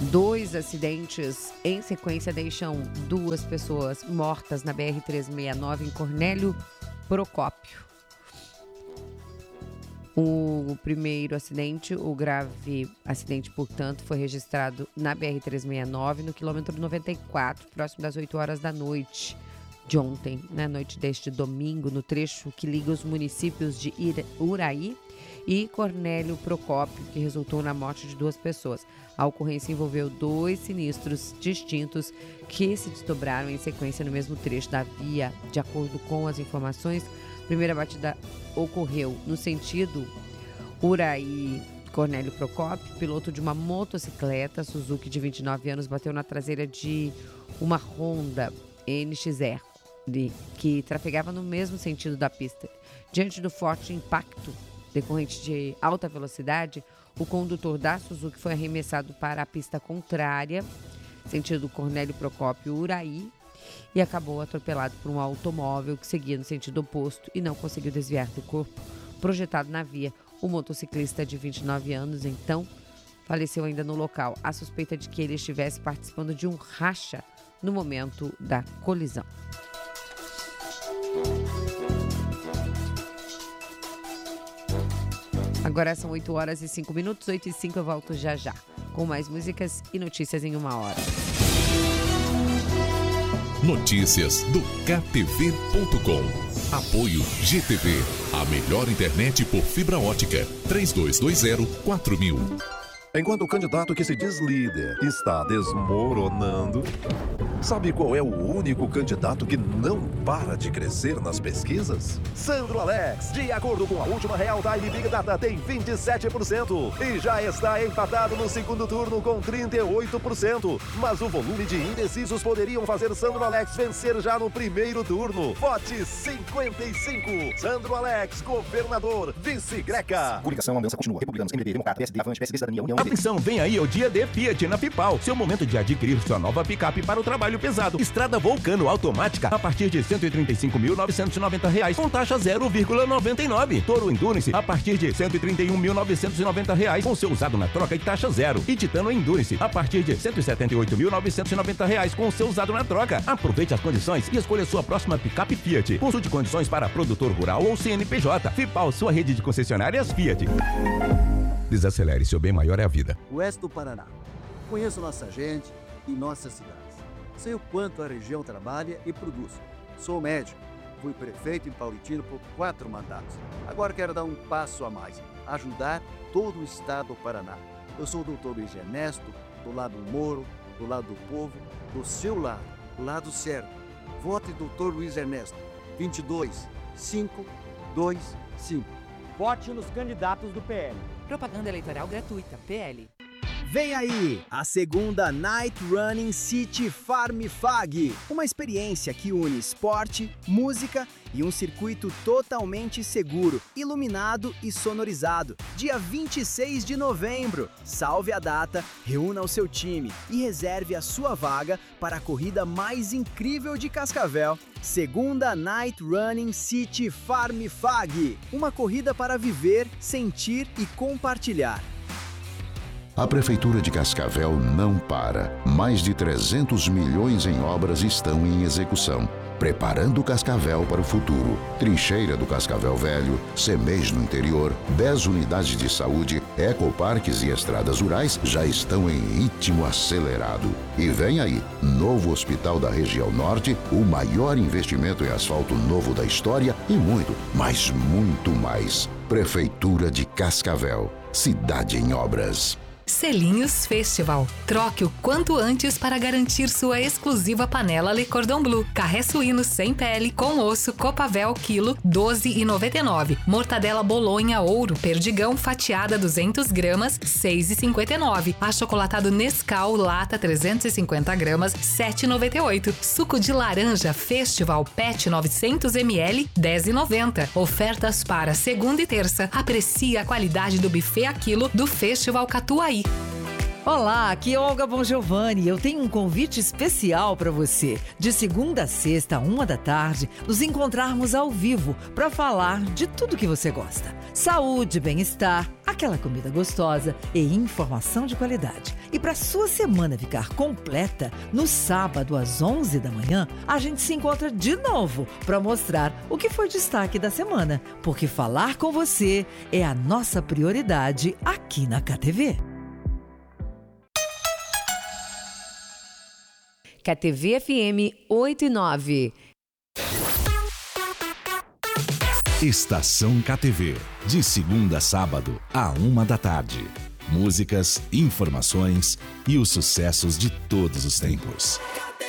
Dois acidentes em sequência deixam 2 pessoas mortas na BR-369 em Cornélio Procópio. O primeiro acidente, o grave acidente, portanto, foi registrado na BR-369, no quilômetro 94, próximo das 8 horas da noite de ontem, na noite deste domingo, no trecho que liga os municípios de Uraí e Cornélio Procópio, que resultou na morte de 2 pessoas. A ocorrência envolveu 2 sinistros distintos que se desdobraram em sequência no mesmo trecho da via. De acordo com as informações, a primeira batida ocorreu no sentido Uraí-Cornélio Procópio. Piloto de uma motocicleta Suzuki de 29 anos bateu na traseira de uma Honda NXR, que trafegava no mesmo sentido da pista. Diante do forte impacto decorrente de alta velocidade, o condutor da Suzuki foi arremessado para a pista contrária, sentido Cornélio Procópio-Uraí, e acabou atropelado por um automóvel que seguia no sentido oposto e não conseguiu desviar do corpo projetado na via. O motociclista de 29 anos, então, faleceu ainda no local. A suspeita de que ele estivesse participando de um racha no momento da colisão. Agora são 8 horas e 5 minutos, 8 e 5, eu volto já já, com mais músicas e notícias em 1 hora. Notícias do KTV.com. Apoio GTV, a melhor internet por fibra ótica, 3220-4000. Enquanto o candidato que se diz líder está desmoronando, sabe qual é o único candidato que não para de crescer nas pesquisas? Sandro Alex, de acordo com a última Real Time Big Data, tem 27% e já está empatado no segundo turno com 38%. Mas o volume de indecisos poderiam fazer Sandro Alex vencer já no primeiro turno. Vote 55. Sandro Alex, governador, vice-greca. Coligação Aliança continua. Republicanos, MDB, Democrata, PSD, Avante, PSD, Cidadania, União. Atenção, vem aí o dia de Fiat na Pipal. Seu momento de adquirir sua nova picape para o trabalho pesado. Estrada Vulcano automática a partir de R$ 135.990 com taxa 0,99. Toro Endurance a partir de R$ 131.990 com seu usado na troca e taxa zero. E Titano Endurance a partir de R$ 178.990 com seu usado na troca. Aproveite as condições e escolha sua próxima picape Fiat. Consulte condições para produtor rural ou CNPJ. Fipal, sua rede de concessionárias Fiat. Desacelere, seu bem maior é a vida. Oeste do Paraná. Conheço nossa gente e nossas cidades. Sei o quanto a região trabalha e produz. Sou médico. Fui prefeito em Paulitino por 4 mandatos. Agora quero dar um passo a mais. Ajudar todo o estado do Paraná. Eu sou o doutor Luiz Ernesto, do lado do Moro, do lado do povo, do seu lado, do lado certo. Vote doutor Luiz Ernesto. 22-525. Vote nos candidatos do PL. Propaganda eleitoral gratuita, PL. Vem aí, a segunda Night Running City Farm Fag, uma experiência que une esporte, música e um circuito totalmente seguro, iluminado e sonorizado. Dia 26 de novembro. Salve a data, reúna o seu time e reserve a sua vaga para a corrida mais incrível de Cascavel. Segunda Night Running City Farm Fag, uma corrida para viver, sentir e compartilhar. A Prefeitura de Cascavel não para. Mais de 300 milhões em obras estão em execução, preparando Cascavel para o futuro. Trincheira do Cascavel Velho, CEMEIS no interior, 10 unidades de saúde, ecoparques e estradas rurais já estão em ritmo acelerado. E vem aí, novo hospital da região norte, o maior investimento em asfalto novo da história e muito, mas muito mais. Prefeitura de Cascavel, cidade em obras. Selinhos Festival. Troque o quanto antes para garantir sua exclusiva panela Le Cordon Bleu. Carré suíno sem pele, com osso, Copavel, quilo, R$ 12,99. Mortadela Bolonha Ouro, perdigão fatiada 200 gramas, R$ 6,59. Achocolatado Nescau, lata 350 gramas, R$ 7,98. Suco de laranja Festival PET 900 ml, R$ 10,90. Ofertas para segunda e terça. Aprecie a qualidade do buffet a quilo do Festival Catuaí. Olá, aqui é Olga Bongiovanni. Eu tenho um convite especial para você. De segunda a sexta, 13h, nos encontrarmos ao vivo para falar de tudo que você gosta. Saúde, bem-estar, aquela comida gostosa e informação de qualidade. E para sua semana ficar completa, no sábado às 11h, a gente se encontra de novo para mostrar o que foi destaque da semana. Porque falar com você é a nossa prioridade aqui na KTV. KTV FM 8 e 9. Estação KTV, de segunda a sábado, à 13h. Músicas, informações e os sucessos de todos os tempos.